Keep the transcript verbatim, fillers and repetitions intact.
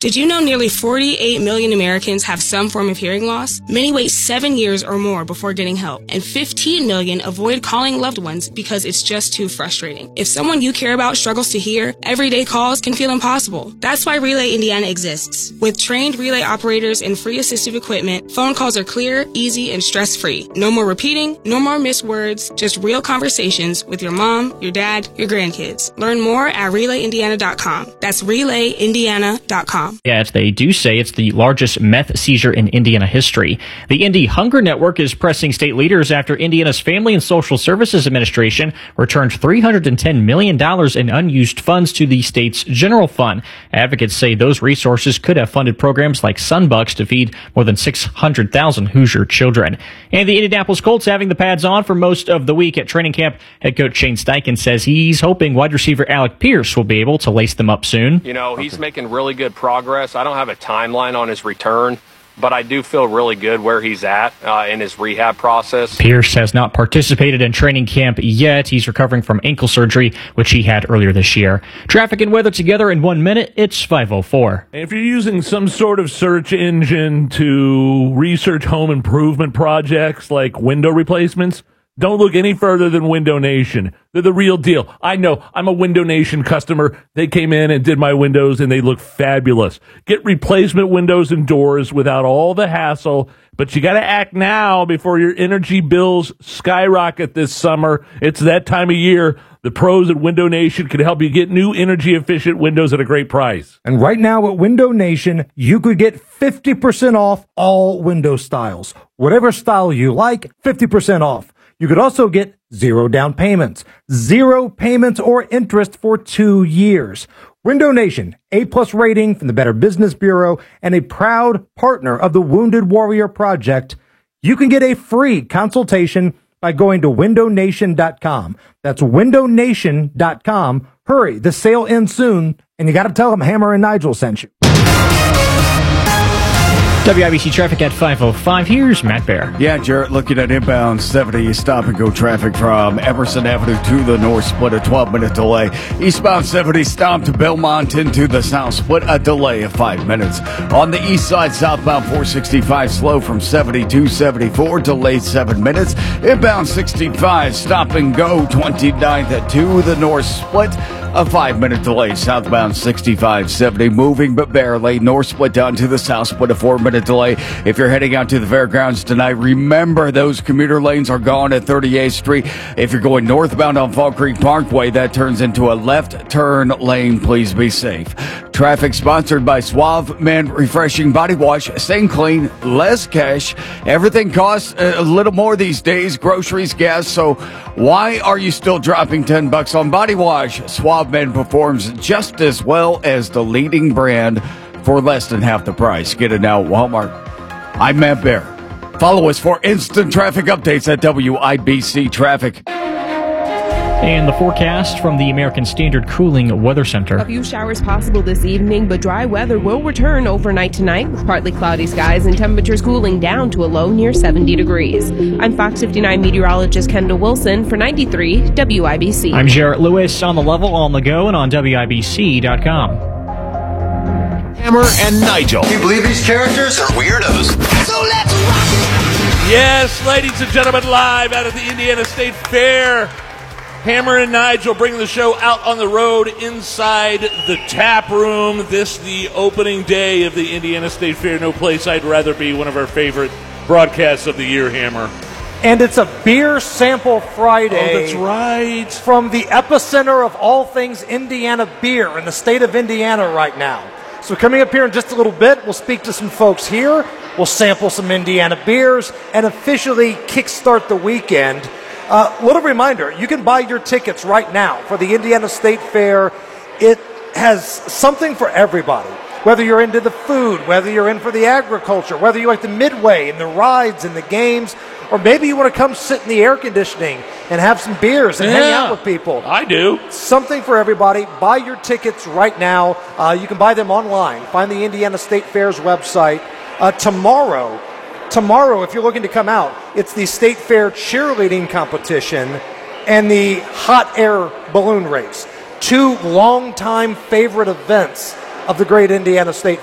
Did you know nearly forty-eight million Americans have some form of hearing loss? Many wait seven years or more before getting help, and fifteen million avoid calling loved ones because it's just too frustrating. If someone you care about struggles to hear, everyday calls can feel impossible. That's why Relay Indiana exists. With trained relay operators and free assistive equipment, phone calls are clear, easy, and stress-free. No more repeating, no more missed words, just real conversations with your mom, your dad, your grandkids. Learn more at relay indiana dot com. That's relay indiana dot com. Yet they do say it's the largest meth seizure in Indiana history. The Indy Hunger Network is pressing state leaders after Indiana's Family and Social Services Administration returned three hundred ten million dollars in unused funds to the state's general fund. Advocates say those resources could have funded programs like Sunbucks to feed more than six hundred thousand Hoosier children. And the Indianapolis Colts having the pads on for most of the week at training camp. Head coach Shane Steichen says he's hoping wide receiver Alec Pierce will be able to lace them up soon. You know, he's making really good progress. I don't have a timeline on his return, but I do feel really good where he's at uh, in his rehab process. Pierce has not participated in training camp yet. He's recovering from ankle surgery, which he had earlier this year. Traffic and weather together in one minute. It's five oh four. If you're using some sort of search engine to research home improvement projects like window replacements, don't look any further than Window Nation. They're the real deal. I know. I'm a Window Nation customer. They came in and did my windows, and they look fabulous. Get replacement windows and doors without all the hassle, but you got to act now before your energy bills skyrocket this summer. It's that time of year. The pros at Window Nation can help you get new energy-efficient windows at a great price. And right now at Window Nation, you could get fifty percent off all window styles. Whatever style you like, fifty percent off. You could also get zero down payments, zero payments or interest for two years. Window Nation, A-plus rating from the Better Business Bureau and a proud partner of the Wounded Warrior Project. You can get a free consultation by going to window nation dot com. That's window nation dot com. Hurry, the sale ends soon, and you got to tell them Hammer and Nigel sent you. W I B C traffic at five oh five. Here's Matt Bear. Yeah, Jarrett, looking at inbound seventy stop and go traffic from Emerson Avenue to the north split, a twelve minute delay. Eastbound seventy stop to Belmont into the south split, a delay of five minutes. On the east side, southbound four sixty-five slow from seventy to seventy-four, delayed seven minutes. Inbound sixty-five stop and go twenty-ninth to the north split, a five minute delay. Southbound sixty-five seventy moving but barely. North split down to the south split, a four minute delay. If you're heading out to the fairgrounds tonight, remember those commuter lanes are gone at thirty-eighth Street. If you're going northbound on Fall Creek Parkway, that turns into a left turn lane. Please be safe. Traffic sponsored by Suave Men Refreshing Body Wash. Staying clean, less cash. Everything costs a little more these days, groceries, gas. So why are you still dropping ten bucks on body wash? Suave Men performs just as well as the leading brand for less than half the price. Get it now at Walmart. I'm Matt Bear. Follow us for instant traffic updates at W I B C Traffic. And the forecast from the American Standard Cooling Weather Center. A few showers possible this evening, but dry weather will return overnight tonight with partly cloudy skies and temperatures cooling down to a low near seventy degrees. I'm Fox fifty-nine meteorologist Kendall Wilson for ninety-three W I B C. I'm Jarrett Lewis on the level, on the go, and on W I B C dot com. Hammer and Nigel. Can you believe these characters are weirdos? So let's rock it! Yes, ladies and gentlemen, live out of the Indiana State Fair. Hammer and Nigel bringing the show out on the road inside the tap room. This the opening day of the Indiana State Fair. No place I'd rather be. One of our favorite broadcasts of the year, Hammer. And it's a Beer Sample Friday. Oh, that's right. From the epicenter of all things Indiana beer in the state of Indiana right now. So coming up here in just a little bit, we'll speak to some folks here. We'll sample some Indiana beers and officially kickstart the weekend. Uh, little reminder, you can buy your tickets right now for the Indiana State Fair. It has something for everybody. Whether you're into the food, whether you're in for the agriculture, whether you like the midway and the rides and the games, or maybe you want to come sit in the air conditioning and have some beers and yeah, hang out with people. I do. Something for everybody. Buy your tickets right now. Uh, you can buy them online. Find the Indiana State Fair's website. Uh, tomorrow, tomorrow, if you're looking to come out, it's the State Fair cheerleading competition and the hot air balloon race. Two longtime favorite events of the great Indiana State